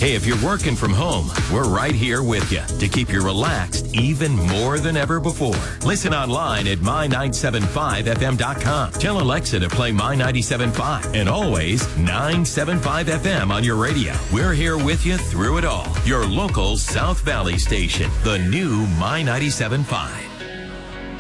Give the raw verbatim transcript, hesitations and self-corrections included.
Hey, if you're working from home, we're right here with you to keep you relaxed even more than ever before. Listen online at my nine seven five f m dot com. Tell Alexa to play My ninety-seven point five and always nine seven five F M on your radio. We're here with you through it all. Your local South Valley station, the new My ninety-seven point five.